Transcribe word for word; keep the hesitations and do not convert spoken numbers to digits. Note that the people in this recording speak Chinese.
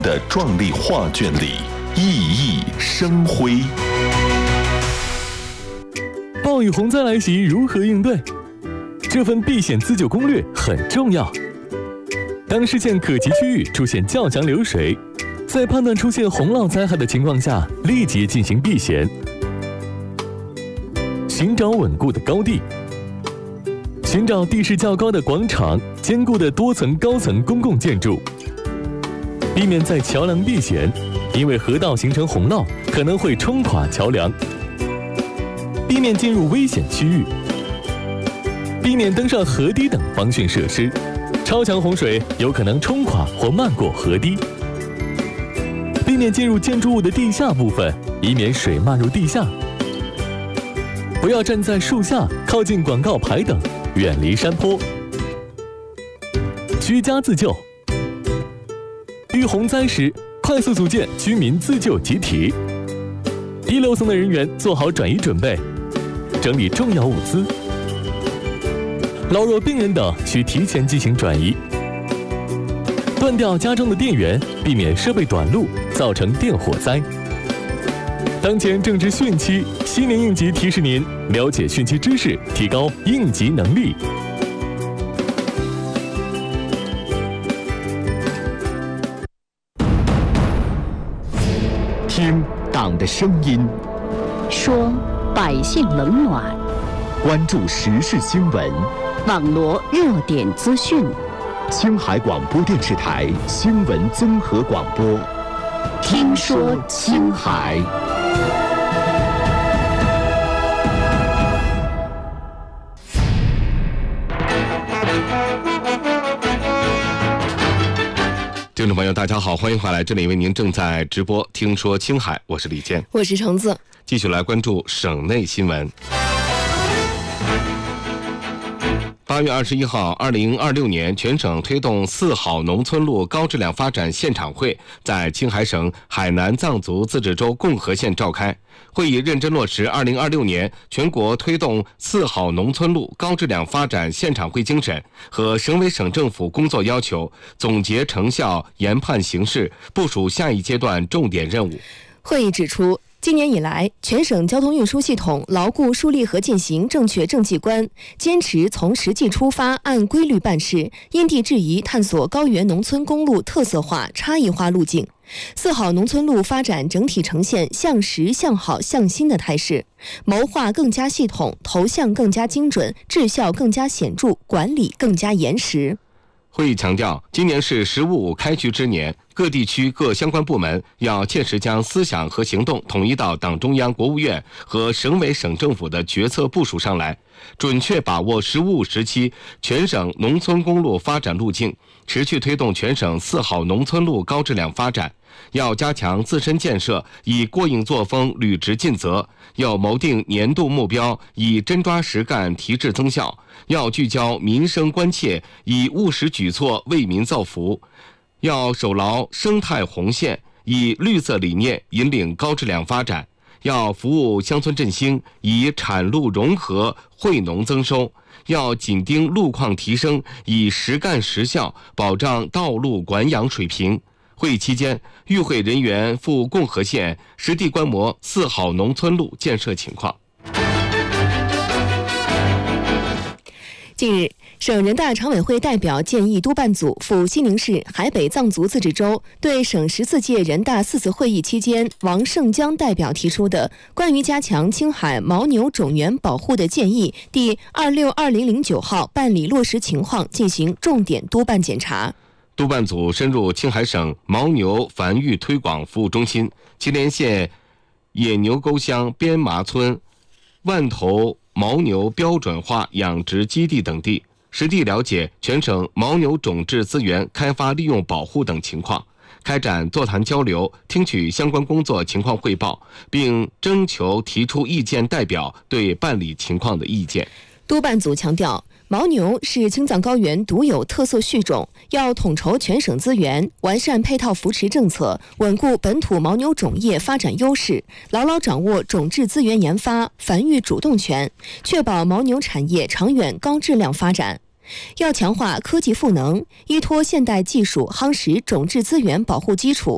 的壮丽画卷里熠熠生辉。 暴雨洪灾来袭，如何应对？这份避险自救攻略很重要。当视线可及区域出现较强流水，在判断出现洪涝灾害的情况下，立即进行避险。寻找稳固的高地，寻找地势较高的广场、坚固的多层高层公共建筑，避免在桥梁避险，因为河道形成洪涝可能会冲垮桥梁。避免进入危险区域，避免登上河堤等防汛设施，超强洪水有可能冲垮或漫过河堤。避免进入建筑物的地下部分，以免水漫入地下。不要站在树下、靠近广告牌等，远离山坡。居家自救，遇洪灾时，快速组建居民自救集体。低楼层的人员做好转移准备，整理重要物资。老弱病人等需提前进行转移。断掉家中的电源，避免设备短路，造成电火灾。当前正值汛期，新年应急提示您了解汛期知识，提高应急能力。 听党的声音， 说百姓冷暖， 关注时事新闻， 网罗热点资讯。 青海广播电视台新闻综合广播， 听说青海。 听众朋友大家好，欢迎回来，这里为您正在直播听说青海，我是李健， 我是橙子。 继续来关注省内新闻。八月二十一号，二零二六年全省推动四好农村路高质量发展现场会在青海省海南藏族自治州共和县召开。会议认真落实二零二六年全国推动四好农村路高质量发展现场会精神和省委省政府工作要求，总结成效，研判形势，部署下一阶段重点任务。 会议指出，今年以来，全省交通运输系统牢固树立和践行正确政绩观，坚持从实际出发，按规律办事，因地制宜探索高原农村公路特色化、差异化路径。四好农村路发展整体呈现向实、向好、向新的态势，谋划更加系统，投向更加精准，质效更加显著，管理更加严实。 会议强调，今年是“十五五”开局之年，各地区各相关部门要切实将思想和行动统一到党中央、国务院和省委省政府的决策部署上来，准确把握“十五五”时期全省农村公路发展路径，持续推动全省四好农村路高质量发展。要加强自身建设，以过硬作风履职尽责；要谋定年度目标，以真抓实干提质增效；要聚焦民生关切，以务实举措为民造福；要守牢生态红线，以绿色理念引领高质量发展；要服务乡村振兴，以产路融合惠农增收；要紧盯路况提升，以实干实效保障道路管养水平。会议期间，与会人员赴共和县实地观摩四好农村路建设情况。 近日，省人大常委会代表建议督办组赴西宁市海北藏族自治州，对省十四届人大四次会议期间王胜江代表提出的关于加强青海牦牛种源保护的建议第二六二零零九号办理落实情况进行重点督办检查。 督办组深入青海省牦牛繁育推广服务中心、祁连县野牛沟乡边麻村万头牦牛标准化养殖基地等地，实地了解全省牦牛种质资源开发利用保护等情况，开展座谈交流，听取相关工作情况汇报，并征求提出意见代表对办理情况的意见。 督办组强调，牦牛是青藏高原独有特色畜种，要统筹全省资源，完善配套扶持政策，稳固本土牦牛种业发展优势，牢牢掌握种质资源研发、繁育主动权，确保牦牛产业长远高质量发展。要强化科技赋能，依托现代技术夯实种质资源保护基础，